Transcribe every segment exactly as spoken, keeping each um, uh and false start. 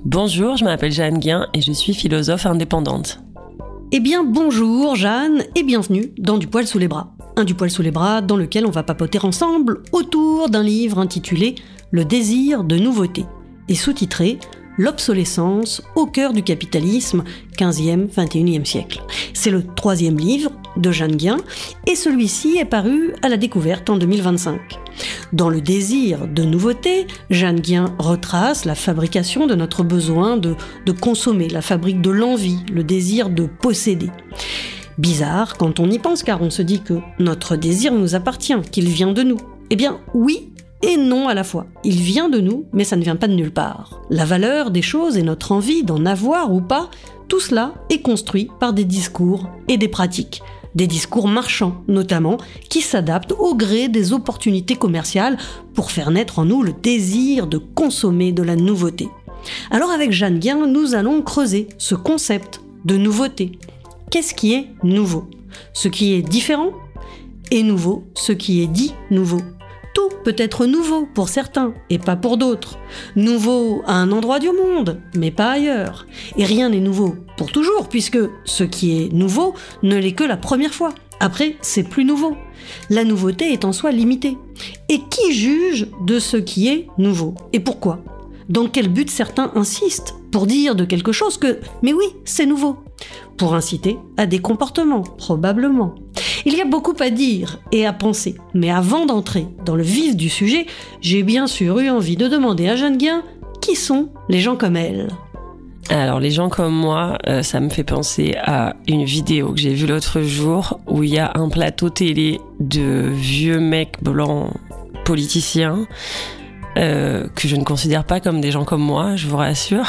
Bonjour, je m'appelle Jeanne Guin et je suis philosophe indépendante. Eh bien bonjour Jeanne et bienvenue dans Du poil sous les bras. Un Du poil sous les bras dans lequel on va papoter ensemble autour d'un livre intitulé « Le désir de nouveauté » et sous-titré « L'obsolescence au cœur du capitalisme, quinzième vingt et unième siècle ». C'est le troisième livre de Jeanne Guin et celui-ci est paru à la découverte en deux mille vingt-cinq. Dans Le désir de nouveauté, Jeanne Guin retrace la fabrication de notre besoin de, de consommer, la fabrique de l'envie, le désir de posséder. Bizarre quand on y pense car on se dit que notre désir nous appartient, qu'il vient de nous. Eh bien oui et non à la fois. Il vient de nous, mais ça ne vient pas de nulle part. La valeur des choses et notre envie d'en avoir ou pas, tout cela est construit par des discours et des pratiques. Des discours marchands, notamment, qui s'adaptent au gré des opportunités commerciales pour faire naître en nous le désir de consommer de la nouveauté. Alors avec Jeanne Guin, nous allons creuser ce concept de nouveauté. Qu'est-ce qui est nouveau ? Ce qui est différent ? Et nouveau, ce qui est dit nouveau. Tout peut être nouveau pour certains et pas pour d'autres. Nouveau à un endroit du monde, mais pas ailleurs. Et rien n'est nouveau pour toujours, puisque ce qui est nouveau ne l'est que la première fois. Après, c'est plus nouveau. La nouveauté est en soi limitée. Et qui juge de ce qui est nouveau ? Et pourquoi ? Dans quel but certains insistent pour dire de quelque chose que « mais oui, c'est nouveau » ? Pour inciter à des comportements, probablement. Il y a beaucoup à dire et à penser, mais avant d'entrer dans le vif du sujet, j'ai bien sûr eu envie de demander à Jeanne Guin qui sont les gens comme elle. Alors les gens comme moi, euh, ça me fait penser à une vidéo que j'ai vue l'autre jour où il y a un plateau télé de vieux mecs blancs politiciens euh, que je ne considère pas comme des gens comme moi, je vous rassure.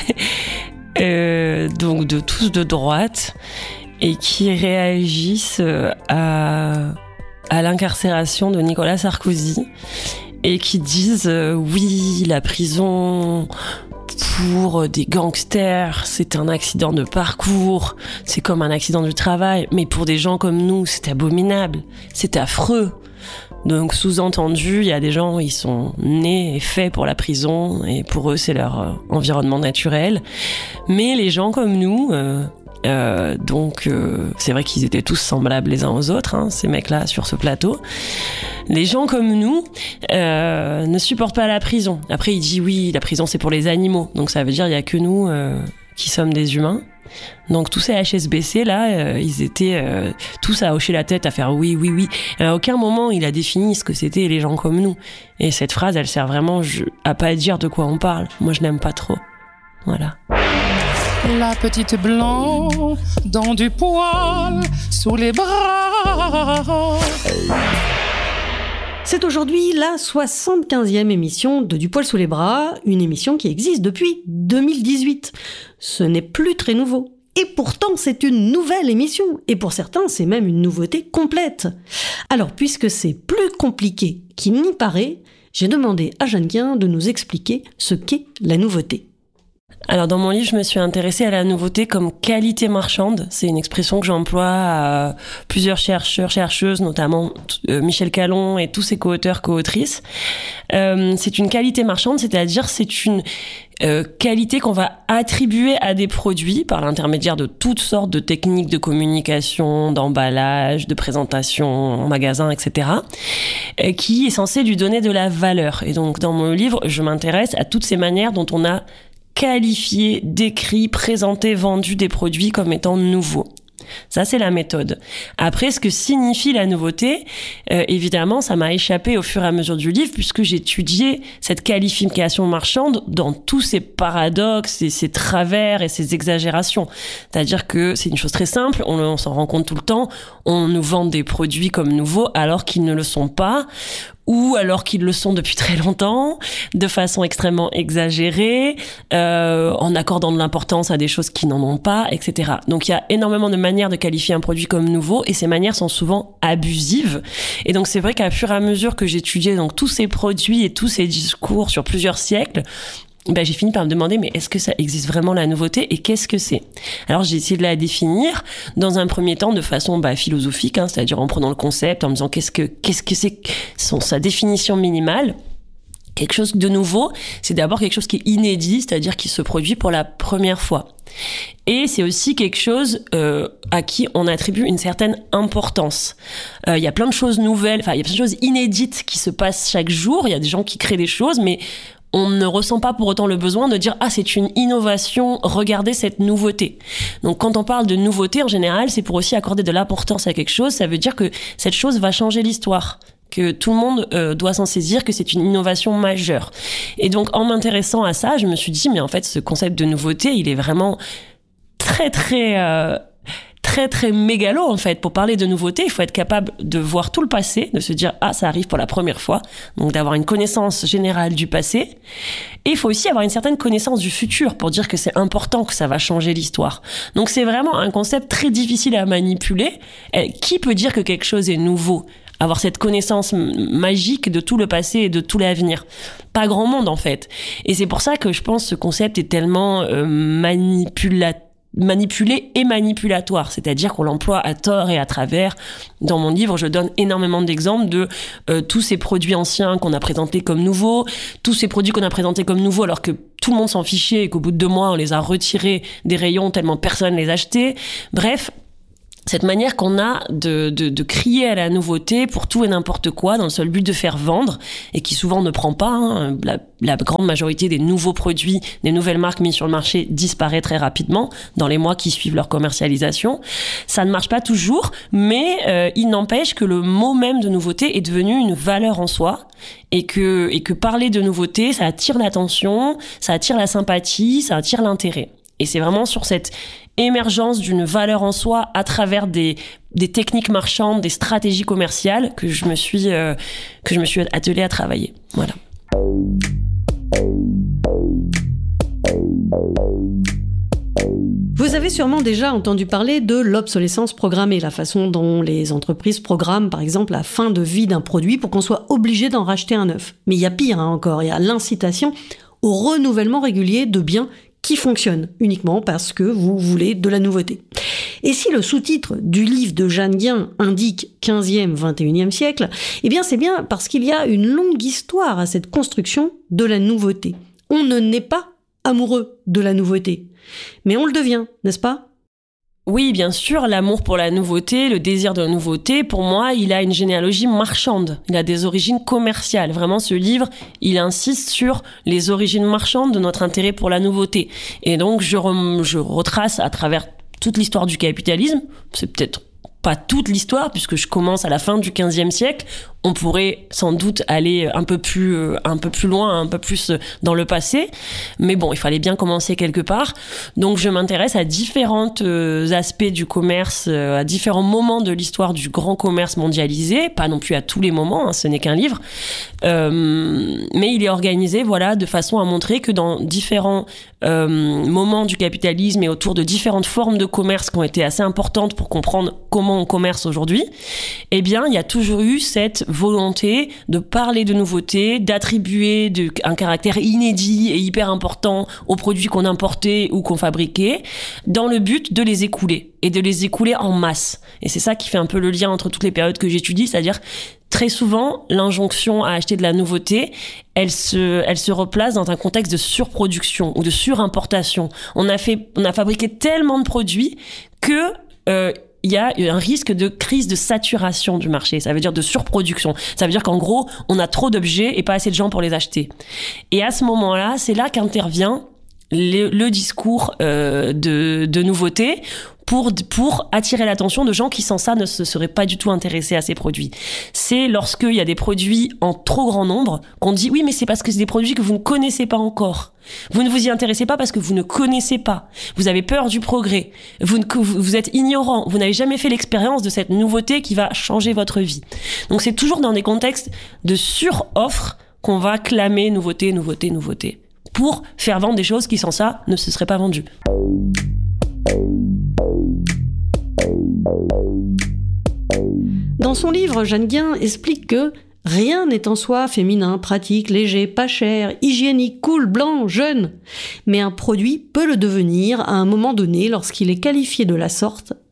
euh, donc de tous de droite et qui réagissent à, à l'incarcération de Nicolas Sarkozy et qui disent euh, oui, la prison pour des gangsters, c'est un accident de parcours, c'est comme un accident du travail, mais pour des gens comme nous, c'est abominable, c'est affreux. Donc sous-entendu, il y a des gens, ils sont nés et faits pour la prison et pour eux, c'est leur euh, environnement naturel. Mais les gens comme nous... Euh, Euh, donc euh, c'est vrai qu'ils étaient tous semblables les uns aux autres, hein, ces mecs-là sur ce plateau. Les gens comme nous euh, ne supportent pas la prison. Après il dit oui, la prison c'est pour les animaux, donc ça veut dire il y a que nous euh, qui sommes des humains. Donc tous ces H S B C là, euh, ils étaient euh, tous à hocher la tête, à faire oui, oui, oui. Et à aucun moment il a défini ce que c'était les gens comme nous. Et cette phrase, elle sert vraiment je, à pas dire de quoi on parle. Moi je n'aime pas trop. Voilà. La petite blanc dans du poil sous les bras. C'est aujourd'hui la soixante-quinzième émission de Du poil sous les bras, une émission qui existe depuis deux mille dix-huit. Ce n'est plus très nouveau. Et pourtant, c'est une nouvelle émission. Et pour certains, c'est même une nouveauté complète. Alors, puisque c'est plus compliqué qu'il n'y paraît, j'ai demandé à Jeanne Guin de nous expliquer ce qu'est la nouveauté. Alors dans mon livre, je me suis intéressée à la nouveauté comme qualité marchande. C'est une expression que j'emploie à plusieurs chercheurs, chercheuses, notamment euh, Michel Calon et tous ses co-auteurs, co-autrices. Euh, c'est une qualité marchande, c'est-à-dire c'est une euh, qualité qu'on va attribuer à des produits par l'intermédiaire de toutes sortes de techniques de communication, d'emballage, de présentation en magasin, et cetera, euh, qui est censée lui donner de la valeur. Et donc dans mon livre, je m'intéresse à toutes ces manières dont on a qualifié, décrit, présenté, vendu des produits comme étant nouveaux. Ça, c'est la méthode. Après, ce que signifie la nouveauté, euh, évidemment, ça m'a échappé au fur et à mesure du livre puisque j'ai étudié cette qualification marchande dans tous ses paradoxes et ses travers et ses exagérations. C'est-à-dire que c'est une chose très simple, on, on s'en rend compte tout le temps, on nous vend des produits comme nouveaux alors qu'ils ne le sont pas, ou alors qu'ils le sont depuis très longtemps, de façon extrêmement exagérée, euh, en accordant de l'importance à des choses qui n'en ont pas, et cetera. Donc il y a énormément de manières de qualifier un produit comme nouveau, et ces manières sont souvent abusives. Et donc c'est vrai qu'à fur et à mesure que j'étudiais donc tous ces produits et tous ces discours sur plusieurs siècles, ben, j'ai fini par me demander, mais est-ce que ça existe vraiment la nouveauté et qu'est-ce que c'est ? Alors j'ai essayé de la définir dans un premier temps de façon bah, philosophique, hein, c'est-à-dire en prenant le concept, en me disant qu'est-ce que, qu'est-ce que c'est son, sa définition minimale. Quelque chose de nouveau, c'est d'abord quelque chose qui est inédit, c'est-à-dire qui se produit pour la première fois. Et c'est aussi quelque chose euh, à qui on attribue une certaine importance. Il euh, y a plein de choses nouvelles, enfin il y a plein de choses inédites qui se passent chaque jour. Il y a des gens qui créent des choses, mais on ne ressent pas pour autant le besoin de dire « Ah, c'est une innovation, regardez cette nouveauté ». Donc quand on parle de nouveauté, en général, c'est pour aussi accorder de l'importance à quelque chose. Ça veut dire que cette chose va changer l'histoire, que tout le monde euh, doit s'en saisir, que c'est une innovation majeure. Et donc, en m'intéressant à ça, je me suis dit, mais en fait, ce concept de nouveauté, il est vraiment très, très, euh, très, très mégalo, en fait. Pour parler de nouveauté, il faut être capable de voir tout le passé, de se dire, ah, ça arrive pour la première fois. Donc, d'avoir une connaissance générale du passé. Et il faut aussi avoir une certaine connaissance du futur pour dire que c'est important, que ça va changer l'histoire. Donc, c'est vraiment un concept très difficile à manipuler. Et qui peut dire que quelque chose est nouveau ? Avoir cette connaissance magique de tout le passé et de tout l'avenir. Pas grand monde, en fait. Et c'est pour ça que je pense que ce concept est tellement euh, manipula- manipulé et manipulatoire. C'est-à-dire qu'on l'emploie à tort et à travers. Dans mon livre, je donne énormément d'exemples de euh, tous ces produits anciens qu'on a présentés comme nouveaux, tous ces produits qu'on a présentés comme nouveaux alors que tout le monde s'en fichait et qu'au bout de deux mois, on les a retirés des rayons tellement personne les achetait. Bref, cette manière qu'on a de, de, de crier à la nouveauté pour tout et n'importe quoi dans le seul but de faire vendre et qui souvent ne prend pas. Hein. La, la grande majorité des nouveaux produits, des nouvelles marques mises sur le marché disparaît très rapidement dans les mois qui suivent leur commercialisation. Ça ne marche pas toujours, mais euh, il n'empêche que le mot même de nouveauté est devenu une valeur en soi et que, et que parler de nouveauté, ça attire l'attention, ça attire la sympathie, ça attire l'intérêt. Et c'est vraiment sur cette émergence d'une valeur en soi à travers des, des techniques marchandes, des stratégies commerciales que je me suis, euh, que je me suis attelée à travailler. Voilà. Vous avez sûrement déjà entendu parler de l'obsolescence programmée, la façon dont les entreprises programment par exemple la fin de vie d'un produit pour qu'on soit obligé d'en racheter un neuf. Mais il y a pire hein, encore, il y a l'incitation au renouvellement régulier de biens qui fonctionne uniquement parce que vous voulez de la nouveauté. Et si le sous-titre du livre de Jeanne Guin indique quinzième vingt et unième siècle, eh bien c'est bien parce qu'il y a une longue histoire à cette construction de la nouveauté. On ne naît pas amoureux de la nouveauté, mais on le devient, n'est-ce pas ? Oui, bien sûr, l'amour pour la nouveauté, le désir de la nouveauté, pour moi, il a une généalogie marchande. Il a des origines commerciales. Vraiment, ce livre, il insiste sur les origines marchandes de notre intérêt pour la nouveauté. Et donc, je, rem- je retrace à travers toute l'histoire du capitalisme. C'est peut-être pas toute l'histoire, puisque je commence à la fin du quinzième siècle. On pourrait sans doute aller un peu plus, euh, un peu plus loin, un peu plus dans le passé. Mais bon, il fallait bien commencer quelque part. Donc, je m'intéresse à différents euh, aspects du commerce, euh, à différents moments de l'histoire du grand commerce mondialisé. Pas non plus à tous les moments, hein, ce n'est qu'un livre. Euh, mais il est organisé, voilà, de façon à montrer que dans différents euh, moments du capitalisme et autour de différentes formes de commerce qui ont été assez importantes pour comprendre comment on commerce aujourd'hui, eh bien, il y a toujours eu cette volonté de parler de nouveautés, d'attribuer de, un caractère inédit et hyper important aux produits qu'on importait ou qu'on fabriquait, dans le but de les écouler, et de les écouler en masse. Et c'est ça qui fait un peu le lien entre toutes les périodes que j'étudie, c'est-à-dire très souvent, l'injonction à acheter de la nouveauté, elle se, elle se replace dans un contexte de surproduction ou de surimportation. On a fait, on a fabriqué tellement de produits que euh, il y a un risque de crise de saturation du marché. Ça veut dire de surproduction. Ça veut dire qu'en gros, on a trop d'objets et pas assez de gens pour les acheter. Et à ce moment-là, c'est là qu'intervient le, le discours euh, de, de nouveauté pour, pour attirer l'attention de gens qui, sans ça, ne se seraient pas du tout intéressés à ces produits. C'est lorsqu'il y a des produits en trop grand nombre qu'on dit « Oui, mais c'est parce que c'est des produits que vous ne connaissez pas encore. Vous ne vous y intéressez pas parce que vous ne connaissez pas. Vous avez peur du progrès. Vous, ne, vous êtes ignorant. Vous n'avez jamais fait l'expérience de cette nouveauté qui va changer votre vie. » Donc c'est toujours dans des contextes de sur-offre qu'on va clamer nouveauté, nouveauté, nouveauté, pour faire vendre des choses qui, sans ça, ne se seraient pas vendues. Dans son livre, Jeanne Guin explique que rien n'est en soi féminin, pratique, léger, pas cher, hygiénique, cool, blanc, jeune. Mais un produit peut le devenir à un moment donné lorsqu'il est qualifié de la sorte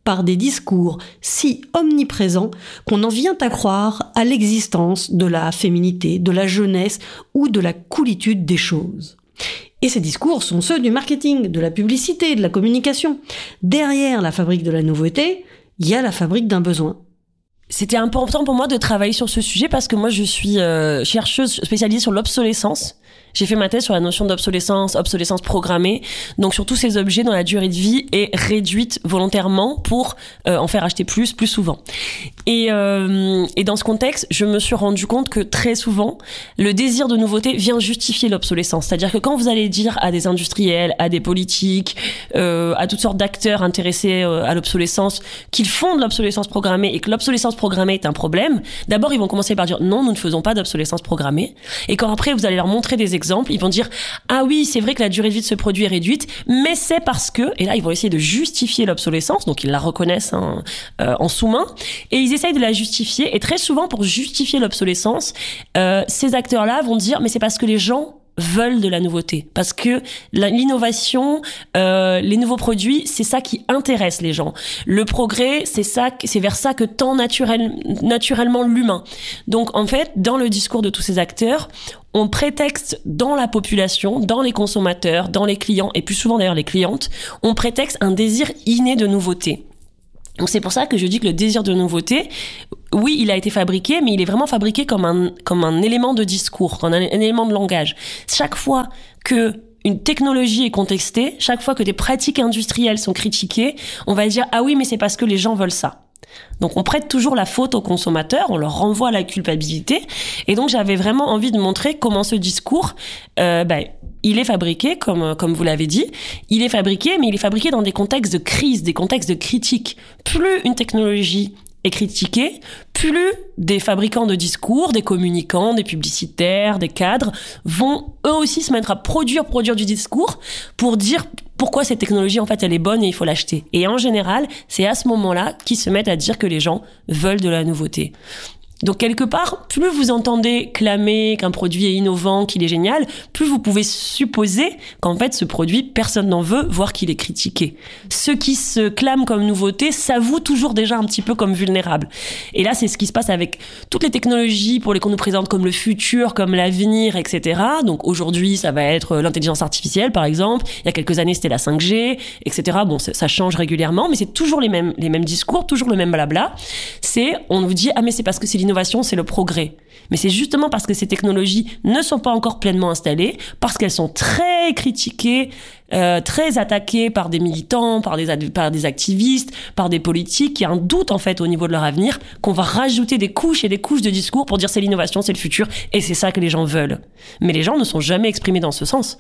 par des discours si omniprésents qu'on en vient à croire à l'existence de la féminité, de la jeunesse ou de la coolitude des choses. Et ces discours sont ceux du marketing, de la publicité, de la communication. Derrière la fabrique de la nouveauté, il y a la fabrique d'un besoin. C'était important pour moi de travailler sur ce sujet parce que moi je suis euh, chercheuse spécialisée sur l'obsolescence. J'ai fait ma thèse sur la notion d'obsolescence, obsolescence programmée. Donc sur tous ces objets dont la durée de vie est réduite volontairement pour euh, en faire acheter plus, plus souvent. Et, euh, et dans ce contexte, je me suis rendu compte que très souvent, le désir de nouveauté vient justifier l'obsolescence. C'est-à-dire que quand vous allez dire à des industriels, à des politiques, euh, à toutes sortes d'acteurs intéressés euh, à l'obsolescence qu'ils font de l'obsolescence programmée et que l'obsolescence programmée est un problème, d'abord ils vont commencer par dire non, nous ne faisons pas d'obsolescence programmée. Et quand après vous allez leur montrer des exemples, Exemple, ils vont dire ah oui c'est vrai que la durée de vie de ce produit est réduite mais c'est parce que, et là ils vont essayer de justifier l'obsolescence, donc ils la reconnaissent hein, euh, en sous-main et ils essayent de la justifier, et très souvent pour justifier l'obsolescence euh, ces acteurs là vont dire mais c'est parce que les gens veulent de la nouveauté, parce que la, l'innovation, euh, les nouveaux produits, c'est ça qui intéresse les gens. Le progrès, c'est ça, c'est vers ça que tend naturel, naturellement l'humain. Donc en fait, dans le discours de tous ces acteurs, on prétexte dans la population, dans les consommateurs, dans les clients, et plus souvent d'ailleurs les clientes, on prétexte un désir inné de nouveauté. Donc c'est pour ça que je dis que le désir de nouveauté, oui, il a été fabriqué, mais il est vraiment fabriqué comme un, comme un élément de discours, comme un, un élément de langage. Chaque fois que une technologie est contestée, chaque fois que des pratiques industrielles sont critiquées, on va dire « Ah oui, mais c'est parce que les gens veulent ça ». Donc on prête toujours la faute aux consommateurs, on leur renvoie la culpabilité. Et donc j'avais vraiment envie de montrer comment ce discours, euh, bah, il est fabriqué, comme, comme vous l'avez dit, il est fabriqué, mais il est fabriqué dans des contextes de crise, des contextes de critique. Plus une technologie est critiquée, plus des fabricants de discours, des communicants, des publicitaires, des cadres vont eux aussi se mettre à produire, produire du discours pour dire pourquoi cette technologie, en fait, elle est bonne et il faut l'acheter. Et en général, c'est à ce moment-là qu'ils se mettent à dire que les gens veulent de la nouveauté. Donc quelque part, plus vous entendez clamer qu'un produit est innovant, qu'il est génial, plus vous pouvez supposer qu'en fait ce produit, personne n'en veut, voire qu'il est critiqué. Ceux qui se clament comme nouveauté s'avouent toujours déjà un petit peu comme vulnérables. Et là, c'est ce qui se passe avec toutes les technologies pour les qu'on nous présente comme le futur, comme l'avenir, et cetera. Donc aujourd'hui, ça va être l'intelligence artificielle, par exemple. Il y a quelques années, c'était la cinq G, et cetera. Bon, ça change régulièrement, mais c'est toujours les mêmes, les mêmes discours, toujours le même blabla. C'est, on nous dit, ah mais c'est parce que c'est l'innovation, c'est le progrès. Mais c'est justement parce que ces technologies ne sont pas encore pleinement installées, parce qu'elles sont très critiquées, euh, très attaquées par des militants, par des, par des activistes, par des politiques, qui ont un doute en fait au niveau de leur avenir, qu'on va rajouter des couches et des couches de discours pour dire c'est l'innovation, c'est le futur, et c'est ça que les gens veulent. Mais les gens ne sont jamais exprimés dans ce sens.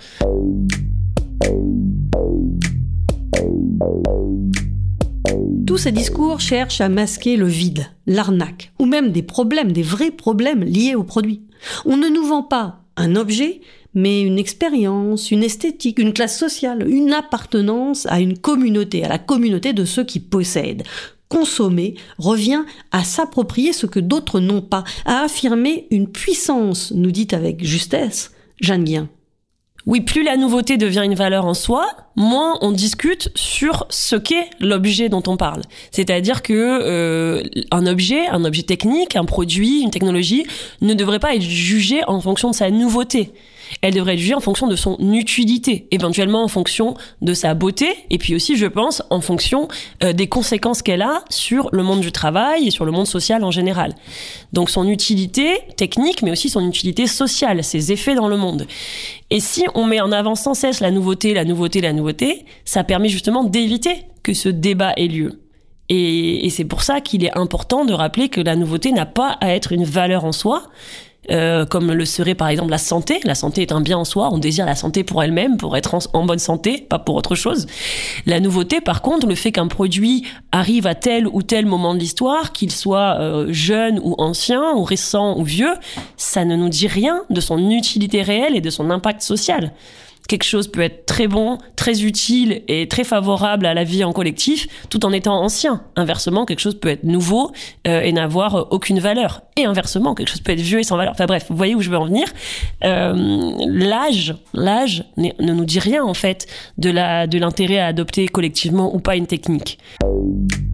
Tous ces discours cherchent à masquer le vide, l'arnaque, ou même des problèmes, des vrais problèmes liés au produit. On ne nous vend pas un objet, mais une expérience, une esthétique, une classe sociale, une appartenance à une communauté, à la communauté de ceux qui possèdent. Consommer revient à s'approprier ce que d'autres n'ont pas, à affirmer une puissance, nous dit avec justesse Jeanne Guien. Oui, plus la nouveauté devient une valeur en soi, moins on discute sur ce qu'est l'objet dont on parle. C'est-à-dire que euh, un objet, un objet technique, un produit, une technologie ne devrait pas être jugé en fonction de sa nouveauté. Elle devrait être jugée en fonction de son utilité, éventuellement en fonction de sa beauté, et puis aussi, je pense, en fonction euh, des conséquences qu'elle a sur le monde du travail et sur le monde social en général. Donc son utilité technique, mais aussi son utilité sociale, ses effets dans le monde. Et si on met en avant sans cesse la nouveauté, la nouveauté, la nouveauté, ça permet justement d'éviter que ce débat ait lieu. Et, et c'est pour ça qu'il est important de rappeler que la nouveauté n'a pas à être une valeur en soi, Euh, comme le serait par exemple la santé. La santé est un bien en soi, on désire la santé pour elle-même, pour être en, en bonne santé, pas pour autre chose. La nouveauté, par contre, le fait qu'un produit arrive à tel ou tel moment de l'histoire, qu'il soit euh, jeune ou ancien, ou récent ou vieux, ça ne nous dit rien de son utilité réelle et de son impact social. Quelque chose peut être très bon, très utile et très favorable à la vie en collectif, tout en étant ancien. Inversement, quelque chose peut être nouveau euh, et n'avoir euh, aucune valeur. Et inversement, quelque chose peut être vieux et sans valeur. Enfin bref, vous voyez où je veux en venir. Euh, l'âge, l'âge ne nous dit rien en fait de, la, de l'intérêt à adopter collectivement ou pas une technique.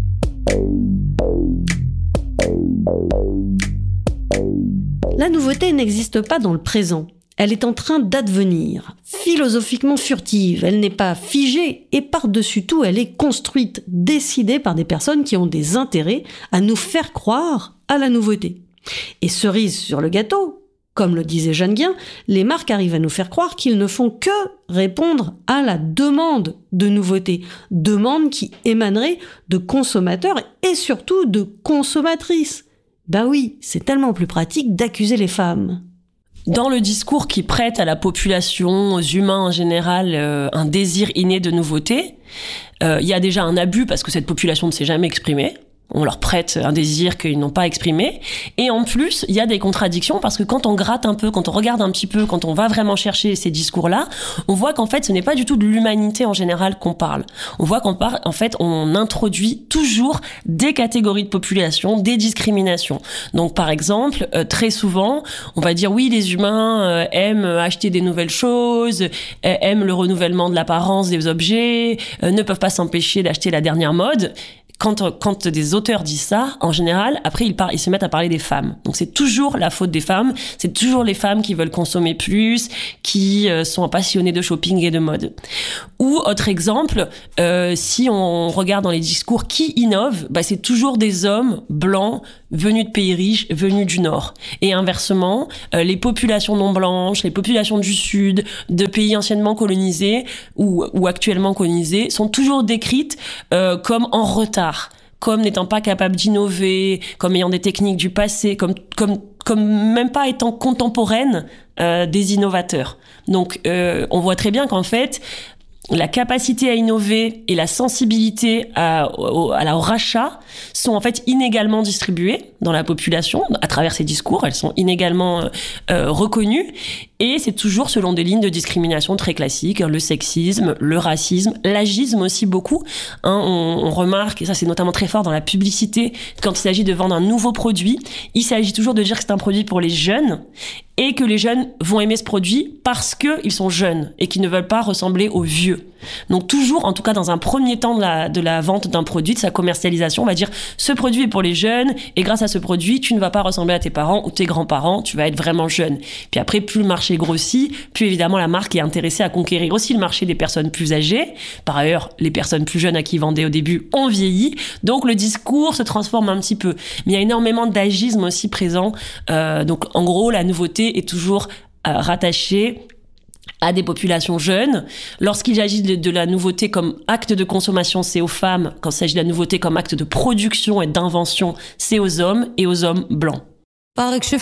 La nouveauté n'existe pas dans le présent. Elle est en train d'advenir, philosophiquement furtive. Elle n'est pas figée et par-dessus tout, elle est construite, décidée par des personnes qui ont des intérêts à nous faire croire à la nouveauté. Et cerise sur le gâteau, comme le disait Jeanne Guin, les marques arrivent à nous faire croire qu'ils ne font que répondre à la demande de nouveauté, demande qui émanerait de consommateurs et surtout de consommatrices. Bah oui, c'est tellement plus pratique d'accuser les femmes. Dans le discours qui prête à la population, aux humains en général, euh, un désir inné de nouveauté, euh, il y a déjà un abus parce que cette population ne s'est jamais exprimée. On leur prête un désir qu'ils n'ont pas exprimé. Et en plus, il y a des contradictions parce que quand on gratte un peu, quand on regarde un petit peu, quand on va vraiment chercher ces discours-là, on voit qu'en fait, ce n'est pas du tout de l'humanité en général qu'on parle. On voit qu'en par- en fait, on introduit toujours des catégories de population, des discriminations. Donc, par exemple, euh, très souvent, on va dire oui, les humains euh, aiment acheter des nouvelles choses, euh, aiment le renouvellement de l'apparence des objets, euh, ne peuvent pas s'empêcher d'acheter la dernière mode. Quand, quand des auteurs disent ça, en général, après, ils, par, ils se mettent à parler des femmes. Donc, c'est toujours la faute des femmes. C'est toujours les femmes qui veulent consommer plus, qui euh, sont passionnées de shopping et de mode. Ou, autre exemple, euh, si on regarde dans les discours qui innovent, bah, c'est toujours des hommes blancs, venus de pays riches, venus du Nord. Et inversement, euh, les populations non blanches, les populations du Sud, de pays anciennement colonisés ou, ou actuellement colonisés, sont toujours décrites euh, comme en retard, comme n'étant pas capables d'innover, comme ayant des techniques du passé, comme, comme, comme même pas étant contemporaines euh, des innovateurs. Donc, euh, on voit très bien qu'en fait, la capacité à innover et la sensibilité à, au, à la, au rachat sont en fait inégalement distribuées dans la population à travers ces discours. Elles sont inégalement euh, reconnues et c'est toujours selon des lignes de discrimination très classiques, le sexisme, le racisme, l'agisme aussi beaucoup. Hein, on, on remarque, et ça c'est notamment très fort dans la publicité, quand il s'agit de vendre un nouveau produit, il s'agit toujours de dire que c'est un produit pour les jeunes et que les jeunes vont aimer ce produit parce qu'ils sont jeunes et qu'ils ne veulent pas ressembler aux vieux. Donc toujours, en tout cas dans un premier temps de la, de la vente d'un produit, de sa commercialisation, on va dire ce produit est pour les jeunes et grâce à ce produit, tu ne vas pas ressembler à tes parents ou tes grands-parents, tu vas être vraiment jeune. Puis après, plus le marché grossit, plus évidemment la marque est intéressée à conquérir aussi le marché des personnes plus âgées. Par ailleurs, les personnes plus jeunes à qui ils vendaient au début ont vieilli, donc le discours se transforme un petit peu. Mais il y a énormément d'agisme aussi présent. Euh, donc en gros, la nouveauté est toujours euh, rattachée à des populations jeunes. Lorsqu'il s'agit de, de la nouveauté comme acte de consommation, c'est aux femmes. Quand il s'agit de la nouveauté comme acte de production et d'invention, c'est aux hommes et aux hommes blancs.